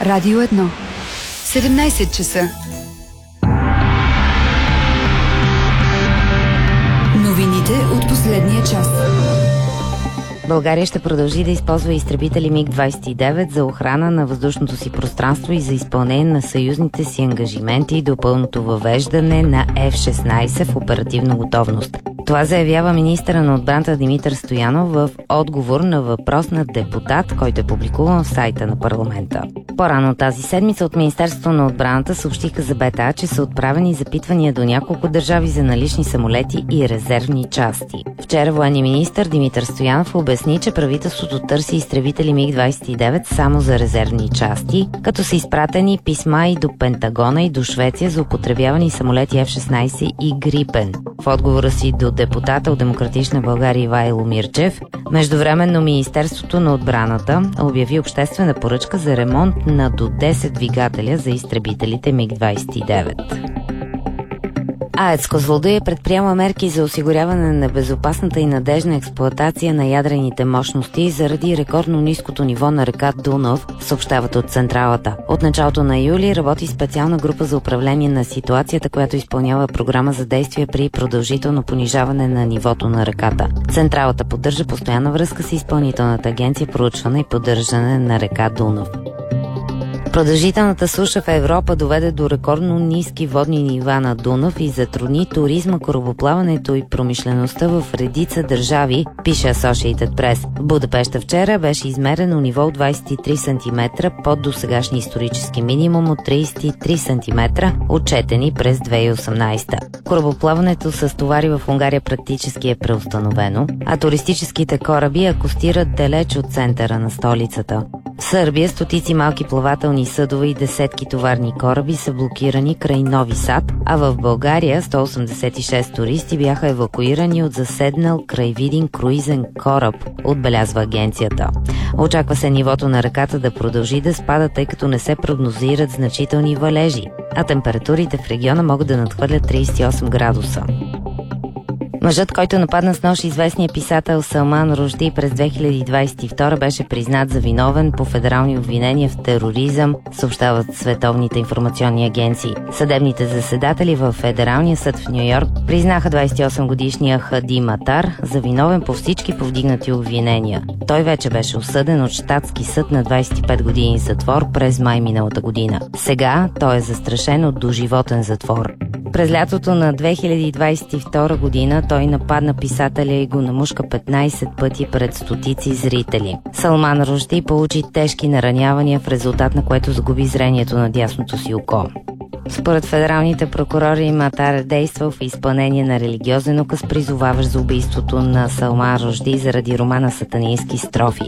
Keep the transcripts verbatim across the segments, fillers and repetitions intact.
Радио едно. седемнайсет часа. Новините от последния час. България ще продължи да използва изтребители миг двайсет и девет за охрана на въздушното си пространство и за изпълнение на съюзните си ангажименти до пълното въвеждане на Еф шестнайсет в оперативна готовност. Това заявява министъра на отбраната Димитър Стоянов в отговор на въпрос на депутат, който е публикуван в сайта на парламента. По-рано тази седмица от Министерството на отбраната съобщиха за БТА, че са отправени запитвания до няколко държави за налични самолети и резервни части. Вчера военният министър Димитър Стоянов обясни, че правителството търси изтребители миг двайсет и девет само за резервни части, като са изпратени писма и до Пентагона и до Швеция за употребявани самолети Еф шестнайсет и Грипен. В отговора си до депутата от Демократична България Ивайло Мирчев, междувременно Министерството на отбраната обяви обществена поръчка за ремонт на до десет двигателя за изтребителите миг двайсет и девет. АЕЦ Козлодуй предприема мерки за осигуряване на безопасната и надежна експлоатация на ядрените мощности заради рекордно ниското ниво на река Дунав, съобщават от централата. От началото на юли работи специална група за управление на ситуацията, която изпълнява програма за действие при продължително понижаване на нивото на реката. Централата поддържа постоянна връзка с Изпълнителната агенция проучване и поддържане на река Дунав. Продължителната суша в Европа доведе до рекордно ниски водни нива на Дунав и затрудни туризма, корабоплаването и промишлеността в редица държави, пише Associated Press. В Будапеща вчера беше измерено ниво от двайсет и три сантиметра под досегашния исторически минимум от трийсет и три сантиметра, отчетени през две хиляди и осемнайсета. Корабоплаването с товари в Унгария практически е преустановено, а туристическите кораби акостират далеч от центъра на столицата. В Сърбия стотици малки плавателни съдове и десетки товарни кораби са блокирани край Нови Сад, а в България сто осемдесет и шест туристи бяха евакуирани от заседнал край Видин круизен кораб, отбелязва агенцията. Очаква се нивото на реката да продължи да спада, тъй като не се прогнозират значителни валежи, а температурите в региона могат да надхвърлят трийсет и осем градуса. Мъжът, който нападна с нож известния писател Салман Рушди през две хиляди двайсет и втора, беше признат за виновен по федерални обвинения в тероризъм, съобщават световните информационни агенции. Съдебните заседатели в Федералния съд в Ню-Йорк признаха двайсет и осем годишния Хади Матар за виновен по всички повдигнати обвинения. Той вече беше осъден от щатски съд на двайсет и пет години затвор през май миналата година. Сега той е застрашен от доживотен затвор. През лятото на две хиляди двайсет и втора година той нападна писателя и го намушка петнайсет пъти пред стотици зрители. Салман Рушди получи тежки наранявания, в резултат на което загуби зрението на дясното си око. Според федералните прокурори, Матар е действал в изпълнение на религиозен указ, призоваващ за убийството на Салман Рушди заради романа Сатанински строфи.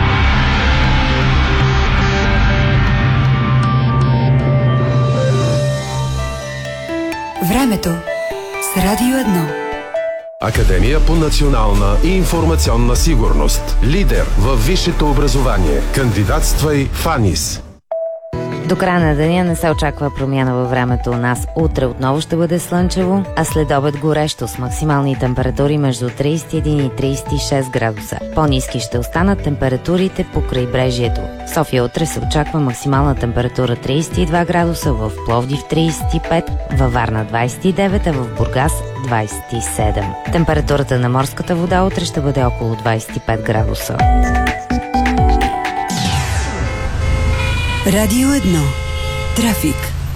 Времето с Радио едно. Академия по национална и информационна сигурност. Лидер във висшето образование. Кандидатствай в АНИС. До края на деня не се очаква промяна във времето у нас. Утре отново ще бъде слънчево, а след обед горещо с максимални температури между трийсет и един и трийсет и шест градуса. По-ниски ще останат температурите по крайбрежието. В София утре се очаква максимална температура трийсет и два градуса, в Пловдив трийсет и пет, във Варна двайсет и девет, а в Бургас двайсет и седем. Температурата на морската вода утре ще бъде около двайсет и пет градуса. Радио едно. Трафик.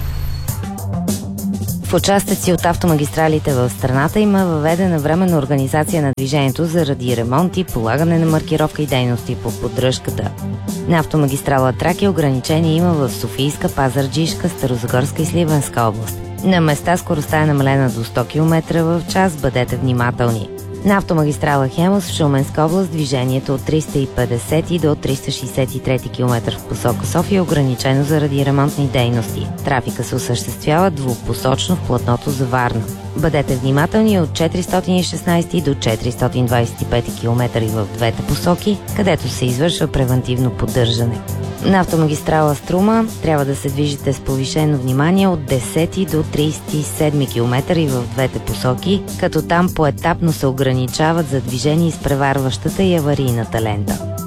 В участъци от автомагистралите в страната има въведена временна организация на движението заради ремонти, полагане на маркировка и дейности по поддръжката. На автомагистрала Тракия ограничение има в Софийска, Пазарджишка, Старозагорска и Сливенска област. На места скоростта е намалена до сто километра в час, бъдете внимателни. На автомагистрала Хемус в Шуменска област движението от триста и петдесети до триста шейсет и трети километър в посока София е ограничено заради ремонтни дейности. Трафика се осъществява двупосочно в платното за Варна. Бъдете внимателни от четиристотин и шестнайсети до четиристотин двайсет и пети километър в двете посоки, където се извършва превантивно поддържане. На автомагистрала Струма трябва да се движите с повишено внимание от десети до трийсет и седми километър и в двете посоки, като там поетапно се ограничават за движение с преварващата и аварийната лента.